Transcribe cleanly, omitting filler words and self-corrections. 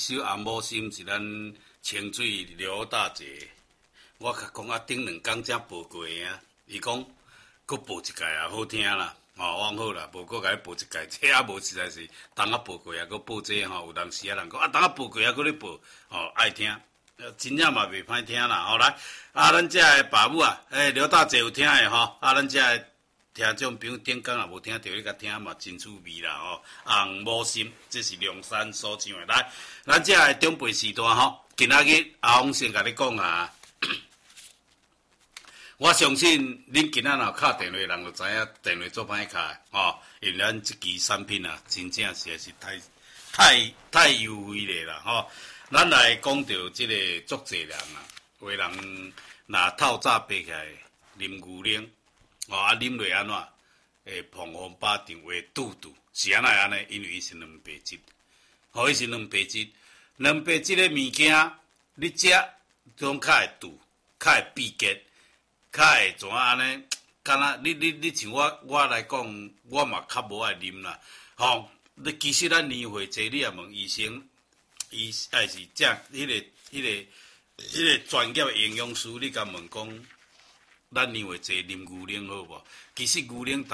首红毛心是咱清水刘大姐，我甲讲啊，顶2工才报过啊。伊讲，搁报一届啊，好听啦。我讲好啦，无搁甲你报一届，这也无实在是，当啊报过啊，搁报这吼，有当时啊人讲啊，当啊报过啊，搁咧报，爱听，真正嘛袂歹听啦。来，咱遮个爸母啊，刘大姐有听的吼，咱遮个听众朋友顶工也无听到，你甲听嘛真趣味啦红毛心，这是梁山所唱的。来，咱遮个长辈时代吼，今仔日阿峰先甲你讲啊。我相信恁今仔若敲电话，人就知影电话做歹敲因为咱即期产品啊，真正实在是太优惠咧啦咱来讲到即个足济人啊，有的人若透早爬起来啉牛奶啉落安怎？碰风巴掌会肚肚，是安尼？因为伊是蛋白质，伊是蛋白质，蛋白质的物件你食总较会肚，较会闭结。较会怎安尼？敢若你像我来讲，我嘛较无爱啉啦。其实咱年岁济，你也问医生，伊爱是食迄个专业的营养师，你甲问讲，咱年岁济啉牛奶好无？其实牛奶